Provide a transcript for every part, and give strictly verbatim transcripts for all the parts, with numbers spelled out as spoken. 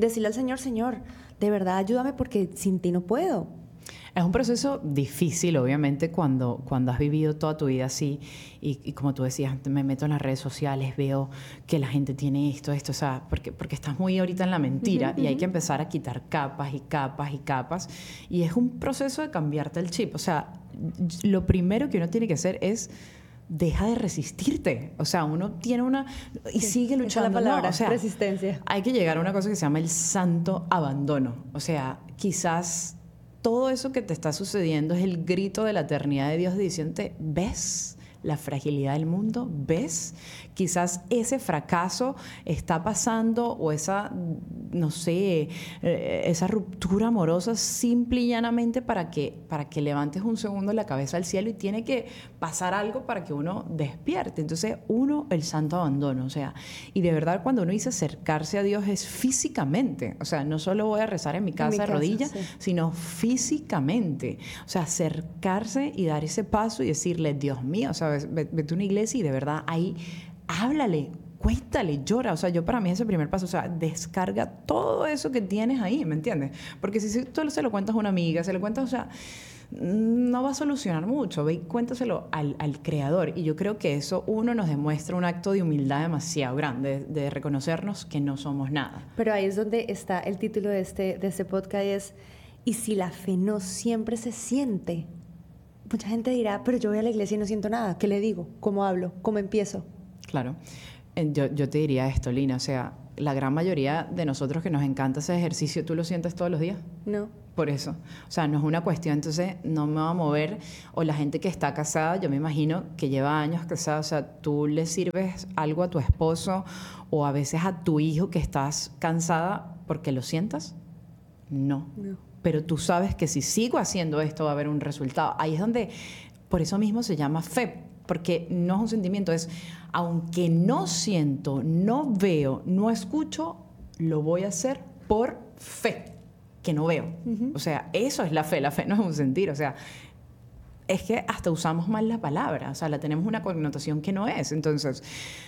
decirle al Señor, Señor, de verdad ayúdame porque sin ti no puedo. Es un proceso difícil, obviamente, cuando, cuando has vivido toda tu vida así y, y como tú decías, me meto en las redes sociales, veo que la gente tiene esto, esto, o sea, porque, porque estás muy ahorita en la mentira uh-huh, y hay uh-huh. que empezar a quitar capas y capas y capas y es un proceso de cambiarte el chip. O sea, lo primero que uno tiene que hacer es deja de resistirte. O sea, uno tiene una... Y sí, sigue luchando. Esa es la palabra, no, o sea, resistencia. Hay que llegar a una cosa que se llama el santo abandono. O sea, quizás todo eso que te está sucediendo es el grito de la eternidad de Dios diciéndote, ¿ves la fragilidad del mundo? ¿Ves? Quizás ese fracaso está pasando o esa, no sé, eh, esa ruptura amorosa simple y llanamente para que, para que levantes un segundo la cabeza al cielo y tiene que pasar algo para que uno despierte. Entonces, uno, el santo abandono, o sea, y de verdad cuando uno dice acercarse a Dios es físicamente, o sea, no solo voy a rezar en mi casa, en mi casa de rodillas, sí. sino físicamente, o sea, acercarse y dar ese paso y decirle, Dios mío, o sea, vete a una iglesia y de verdad ahí háblale, cuéntale, llora. O sea, yo para mí ese primer paso, o sea, descarga todo eso que tienes ahí, ¿me entiendes? Porque si tú se lo cuentas a una amiga, se lo cuentas, o sea, no va a solucionar mucho. Ve y cuéntaselo al, al Creador. Y yo creo que eso, uno, nos demuestra un acto de humildad demasiado grande, de, de reconocernos que no somos nada. Pero ahí es donde está el título de este, de este podcast, es ¿y si la fe no siempre se siente? Mucha gente dirá, pero yo voy a la iglesia y no siento nada. ¿Qué le digo? ¿Cómo hablo? ¿Cómo empiezo? Claro. Yo, yo te diría esto, Lina, o sea, la gran mayoría de nosotros que nos encanta ese ejercicio, ¿tú lo sientes todos los días? No. Por eso. O sea, no es una cuestión, entonces no me va a mover. O la gente que está casada, yo me imagino que lleva años casada, o sea, tú le sirves algo a tu esposo o a veces a tu hijo que estás cansada porque lo sientas. No. No. Pero tú sabes que si sigo haciendo esto va a haber un resultado. Ahí es donde, por eso mismo se llama fe, porque no es un sentimiento, es aunque no siento, no veo, no escucho, lo voy a hacer por fe, que no veo. Uh-huh. O sea, eso es la fe, la fe no es un sentir, o sea, es que hasta usamos mal la palabra, o sea, la tenemos una connotación que no es, entonces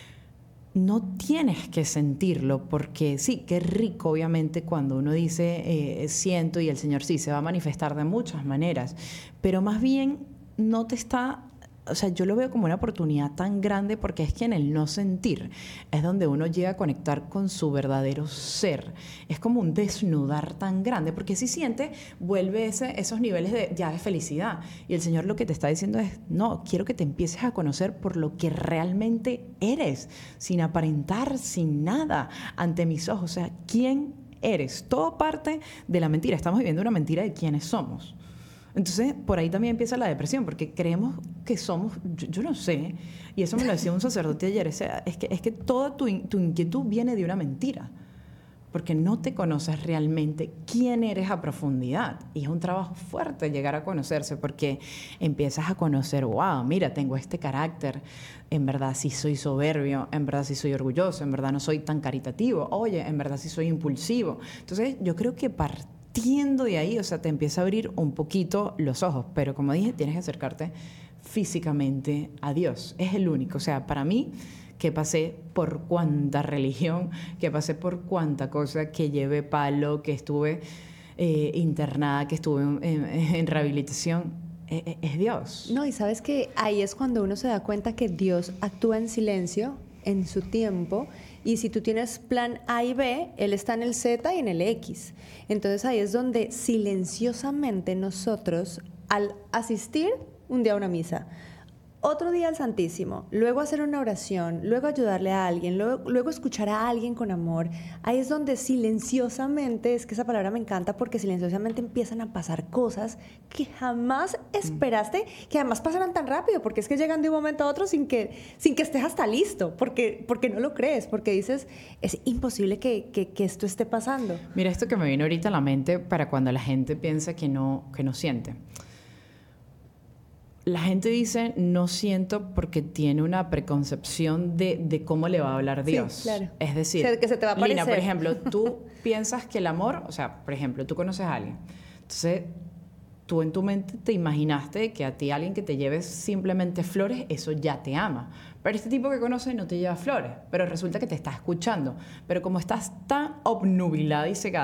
no tienes que sentirlo, porque sí, qué rico obviamente cuando uno dice eh, siento y el Señor sí se va a manifestar de muchas maneras, pero más bien no te está, o sea, yo lo veo como una oportunidad tan grande porque es que en el no sentir es donde uno llega a conectar con su verdadero ser. Es como un desnudar tan grande porque si siente, vuelve ese, esos niveles de, ya de felicidad. Y el Señor lo que te está diciendo es, no, quiero que te empieces a conocer por lo que realmente eres, sin aparentar, sin nada, ante mis ojos. O sea, ¿quién eres? Todo parte de la mentira. Estamos viviendo una mentira de quiénes somos. Entonces, por ahí también empieza la depresión, porque creemos que somos, yo, yo no sé, y eso me lo decía un sacerdote ayer, o sea, es que, es que toda tu, tu inquietud viene de una mentira, porque no te conoces realmente quién eres a profundidad. Y es un trabajo fuerte llegar a conocerse, porque empiezas a conocer, wow, mira, tengo este carácter, en verdad sí soy soberbio, en verdad sí soy orgulloso, en verdad no soy tan caritativo, oye, en verdad sí soy impulsivo. Entonces, yo creo que partiendo Partiendo de ahí, o sea, te empieza a abrir un poquito los ojos, pero como dije, tienes que acercarte físicamente a Dios. Es el único, o sea, para mí, que pasé por cuánta religión, que pasé por cuánta cosa, que llevé palo, que estuve eh, internada, que estuve en, en, en rehabilitación, es, es Dios. No, y sabes que ahí es cuando uno se da cuenta que Dios actúa en silencio, en su tiempo, y si tú tienes plan A y B, Él está en el Z y en el X. Entonces ahí es donde silenciosamente nosotros, al asistir un día a una misa, otro día al Santísimo, luego hacer una oración, luego ayudarle a alguien, luego, luego escuchar a alguien con amor, ahí es donde silenciosamente, es que esa palabra me encanta porque silenciosamente empiezan a pasar cosas que jamás esperaste, que además pasaran tan rápido, porque es que llegan de un momento a otro sin que, sin que estés hasta listo, porque, porque no lo crees, porque dices, es imposible que, que, que esto esté pasando. Mira, esto que me vino ahorita a la mente para cuando la gente piensa que no, que no siente. La gente dice, no siento porque tiene una preconcepción de, de cómo le va a hablar Dios. Sí, claro. Es decir, o sea, que se te va a Lina, aparecer. por ejemplo, tú piensas que el amor, o sea, por ejemplo, tú conoces a alguien. Entonces, tú en tu mente te imaginaste que a ti alguien que te lleve simplemente flores, eso ya te ama. Pero este tipo que conoces no te lleva flores, pero resulta que te está escuchando. Pero como estás tan obnubilada y cegada,